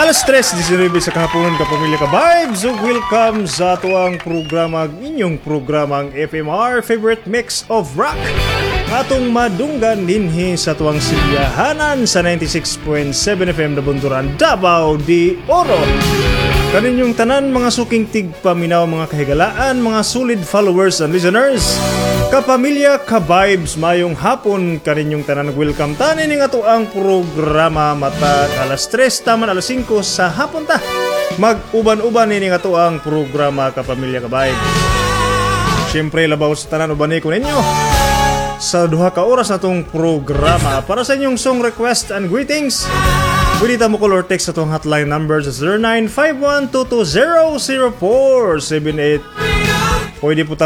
Alas 3:19 sa kahaponon kapamilya ka vibes. So welcome sa tuwang programa, inyong programang FMR Favorite Mix of Rock. Atong madunggan dinhi sa tuwang silyahanan sa 96.7 FM na Bunduran, Davao de Oro. Kaninyong tanan mga suking tigpaminaw, mga kahigalaan, mga solid followers and listeners. Kapamilya, ka-vibes, mayong hapon kaninyong tanan. Welcome tanin nga to ang programa matag alas 3 taman alas 5 sa hapon ta. Mag-uban-uban nini nga to ang programa Kapamilya, ka-vibes. Siyempre labaw sa tanan uban ko ninyo sa duha ka oras na tong programa. Para sa inyong song request and greetings, pwede ta mo call or text sa itong hotline number sa 0951-220-0478. Pwede po